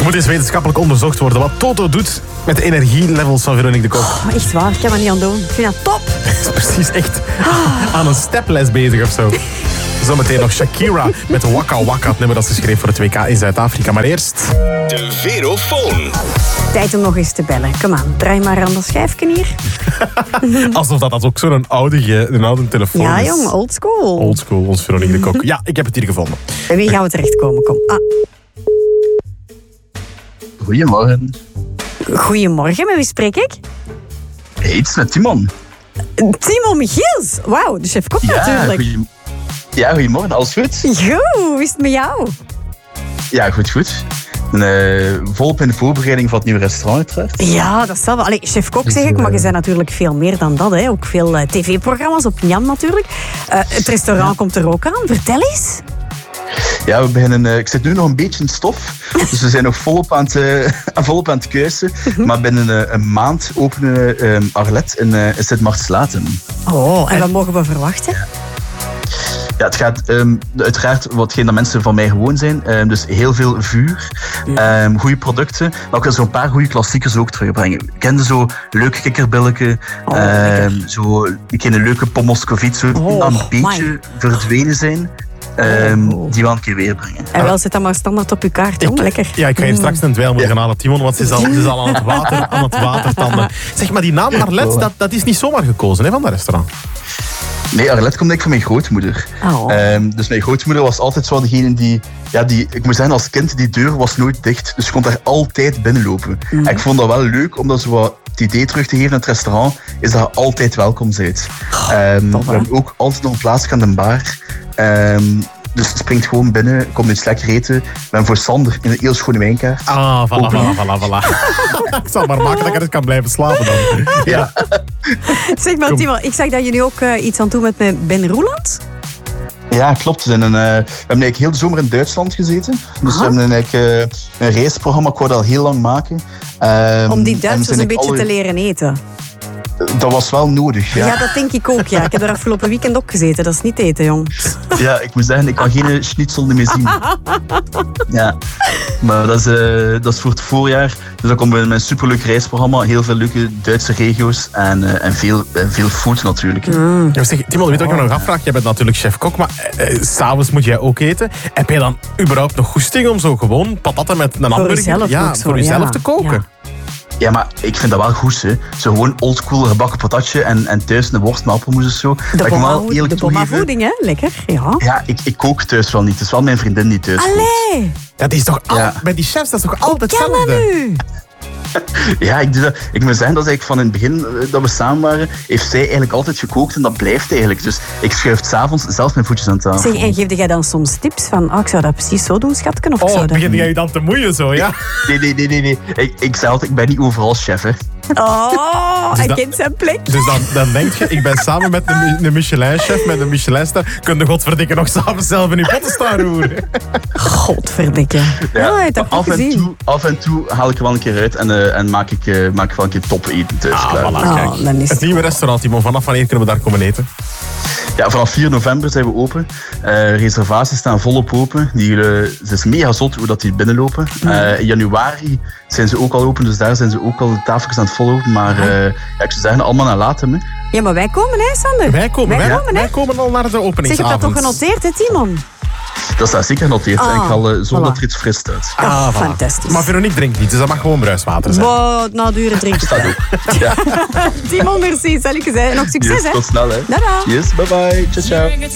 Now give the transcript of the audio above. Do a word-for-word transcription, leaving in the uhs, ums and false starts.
Er moet eens wetenschappelijk onderzocht worden wat Toto doet met de energielevels van Veronique de Kok. Oh, echt waar, ik kan er niet aan doen. Ik vind dat top. Hij is precies echt aan een steples bezig of zo. Zometeen nog Shakira met Waka Waka, het nummer dat ze schreef voor het W K in Zuid-Afrika. Maar eerst... De Verofoon. Tijd om nog eens te bellen. Kom aan, draai maar aan dat schijfje hier. Alsof dat, dat ook zo'n oude, een oude telefoon ja, is. Ja jong, oldschool. Oldschool, ons Veronique de Kok. Ja, ik heb het hier gevonden. Bij wie gaan we terechtkomen? Kom. Ah. Goedemorgen. Goedemorgen, met wie spreek ik? Hey, het is met Timon. Timon Michiels. Wauw, de chef-kok Ja, natuurlijk. goeie... ja, goedemorgen. Alles goed? Goed, hoe is het met jou? Ja, goed, goed. Uh, volop in de voorbereiding van het nieuwe restaurant, uiteraard. Ja, dat zal wel. Allee, chef-kok zeg ik, maar je bent natuurlijk veel meer dan dat. Hè. Ook veel uh, tv-programma's op Jan natuurlijk. Uh, het restaurant ja. komt er ook aan. Vertel eens. Ja, we beginnen, uh, ik zit nu nog een beetje in stof. Dus we zijn nog volop aan het, uh, volop aan het kuisen. Maar binnen uh, een maand openen we uh, Arlet in, uh, in Sint-Martens-Latem. Oh, en wat mogen we verwachten? Ja. Ja, het gaat um, uiteraard watgeen dat mensen van mij gewoon zijn. Um, dus heel veel vuur, um, goede producten. Maar ik wil zo'n paar goede klassiekers ook terugbrengen. Ik kende zo leuke kikkerbilletje, oh, um, zo een leuke pomoscoviet, oh, die een beetje my. verdwenen zijn. Um, oh. Die we een keer weerbrengen. En wel, zet dat maar standaard op uw kaart, ik, lekker. Ja, ik ga hier straks een dweil moeten gaan halen, Timon, want ze is al, ze is al aan, het water, aan het watertanden. Zeg, maar die naam Arlet, dat, dat is niet zomaar gekozen hè, van dat restaurant. Nee, Arlet komt ik van mijn grootmoeder. Oh. Um, dus mijn grootmoeder was altijd zo degene die, ja, die... Ik moet zeggen, als kind, die deur was nooit dicht. Dus je kon daar altijd binnenlopen. Mm. En ik vond dat wel leuk, omdat ze wat het idee terug te geven in het restaurant, is dat je altijd welkom bent. Um, Top, we hebben ook altijd nog een plaatsje aan de bar. Um, Dus je springt gewoon binnen, komt iets lekker eten. We hebben voor Sander in een heel schone wijnkaart. Ah, voilà, voilà, voilà, voilà. Ik zal maar maken dat ik er kan blijven slapen dan. Ja. Zeg maar, Timo, ik zag dat je nu ook uh, iets aan het doen met met Ben Roeland. Ja, klopt. We, zijn een, uh, we hebben eigenlijk heel de zomer in Duitsland gezeten. Dus Aha. we hebben eigenlijk, uh, een reisprogramma, ik wou dat al heel lang maken. Um, Om die Duitsers een beetje alle... te leren eten. Dat was wel nodig, ja. Ja, dat denk ik ook, ja. Ik heb er afgelopen weekend ook gezeten. Dat is niet eten, jong. Ja, ik moet zeggen, ik kan geen schnitzel meer zien. Ja, maar dat is, uh, dat is voor het voorjaar. Dus dan komen we met een superleuk reisprogramma. Heel veel leuke Duitse regio's. En, uh, en veel, uh, veel food natuurlijk. Mm. Ja, zeg, Timon, weet je wat ik me nog afvraag? Jij bent natuurlijk chef-kok, maar uh, s'avonds moet jij ook eten. Heb je dan überhaupt nog goesting om zo gewoon patatten met een hamburger ja, voor jezelf ja. te koken? Ja. Ja, maar ik vind dat wel goed, hè. Zo gewoon oldschool gebakken patatje en, en thuis een worst met appelmoes of zo. De bomma-voeding, hè? Lekker, ja. Ja, ik, ik kook thuis wel niet. Het is wel mijn vriendin die thuis kookt. Allee! Ja, die is toch al, ja. Bij die chefs, dat is toch altijd hetzelfde? Hoe kan dat nu? Ja, ik, doe dat, ik moet zeggen dat eigenlijk van in het begin dat we samen waren, heeft zij eigenlijk altijd gekookt en dat blijft eigenlijk. Dus ik schuif 's avonds zelf mijn voetjes aan tafel. Zeg, en geef jij dan soms tips van, oh, ik zou dat precies zo doen, schatje? Of oh, zou dat... begin jij je dan te moeien zo, ja? Nee, nee, nee, nee. nee. Ik, ik zei altijd, ik ben niet overal chef, hè. Oh, dus hij dat, kent zijn plek. Dus dan, dan denk je, ik ben samen met een, een Michelin-chef, met een Michelin-ster, kun je godverdikke nog s'avonds zelf in je potten staan roeren. Godverdikke. Ja, oh, dat af, en toe, af en toe haal ik er wel een keer uit en, uh, en maak, ik, uh, maak ik wel een keer top eten thuis. Ah, klaar. Voilà, kijk. Oh, dan is het nieuwe restaurant, Timon, vanaf wanneer kunnen we daar komen eten? Ja, vanaf vier november zijn we open. Uh, reservaties staan volop open. Die, uh, het is mega zot hoe dat die binnenlopen. Uh, in januari zijn ze ook al open, dus daar zijn ze ook al de tafeltjes aan het vollopen. Maar uh, ja, ik zou zeggen, allemaal naar laten. Hè. Ja, maar wij komen, hè, Sander? Wij komen, wij, wij, komen, wij komen al naar de openingsavond. Zeg, je hebt dat toch genoteerd, hè, Timon? Dat staat zeker genoteerd. Ah, en ik haal uh, zonder voilà. dat er iets fris staat. Ah, ah, voilà. Fantastisch. Maar Veronique drinkt niet, dus dat mag gewoon bruiswater zijn. Wow, na dure drinken. Dat ook. Ja. Timon, merci. Zal ik zeggen. Nog succes, yes, hè? tot snel, hè. Dada. Yes, bye bye. Ciao, ciao.